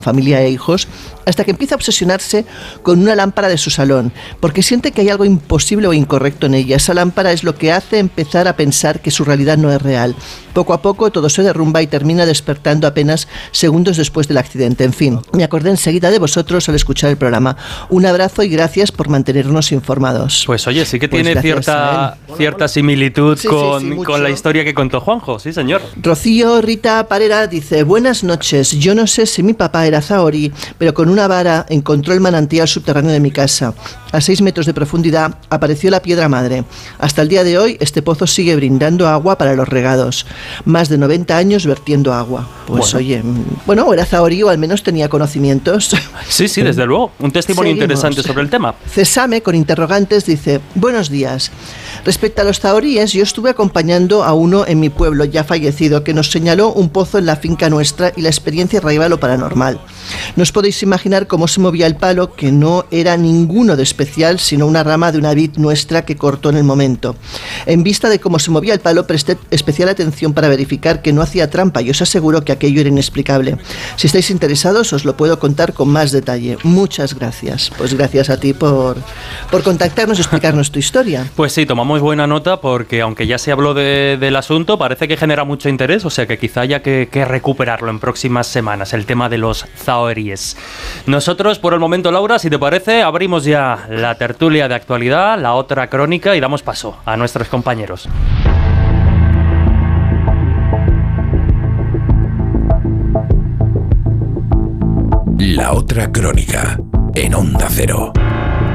familia e hijos, hasta que empieza a obsesionarse con una lámpara de su salón, porque siente que hay algo imposible o incorrecto en ella. Esa lámpara es lo que hace empezar a pensar que su realidad no es real. Poco a poco todo se derrumba y termina despertando apenas segundos después del accidente. En fin, me acordé enseguida de vosotros al escuchar el programa. Un abrazo y gracias por mantenernos informados. Pues oye, sí que tiene cierta similitud con la historia que contó Juanjo, sí señor. Rocío Rita Parera dice: buenas noches, yo no sé si mi papá era Zahorí, pero con una vara encontró el manantial subterráneo de mi casa. A 6 metros de profundidad apareció la piedra madre. Hasta el día de hoy este pozo sigue brindando agua para los regados. Más de 90 años vertiendo agua. Pues oye, o era Zahorí o al menos tenía conocimientos. Sí, desde luego. Un testimonio interesante sobre el tema. Cesame, con interrogantes, dice: buenos días. Respecto a los zahoríes, yo estuve acompañando a uno en mi pueblo, ya fallecido, que nos señaló un pozo en la finca nuestra y la experiencia rayaba lo paranormal. No os podéis imaginar cómo se movía el palo, que no era ninguno de especial, sino una rama de una vid nuestra que cortó en el momento. En vista de cómo se movía el palo, presté especial atención para verificar que no hacía trampa y os aseguro que aquello era inexplicable. Si estáis interesados, os lo puedo contar con más detalle. Muchas gracias. Pues gracias a ti por contactarnos y explicarnos tu historia. Pues sí, tomamos buena nota porque aunque ya se habló del asunto, parece que genera mucho interés, o sea que quizá haya que recuperarlo en próximas semanas, el tema de los zahoríes. Nosotros, por el momento, Laura, si te parece, abrimos ya la tertulia de actualidad, la otra crónica, y damos paso a nuestros compañeros. La otra crónica, en Onda Cero.